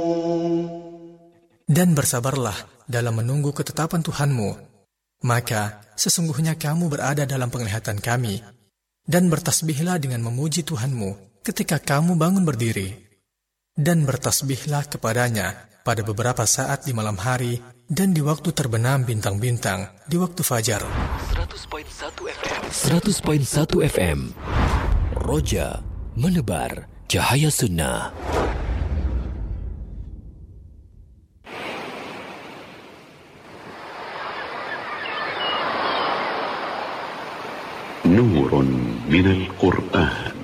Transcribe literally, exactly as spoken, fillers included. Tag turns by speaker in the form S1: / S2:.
S1: Dan bersabarlah dalam menunggu ketetapan Tuhanmu, maka sesungguhnya kamu berada dalam penglihatan kami, dan bertasbihlah dengan memuji Tuhanmu ketika kamu bangun berdiri, dan bertasbihlah kepadanya pada beberapa saat di malam hari dan di waktu terbenam bintang-bintang di waktu fajar.
S2: seratus koma satu F M seratus koma satu F M Roja menebar cahaya sunnah.
S3: نور من القرآن.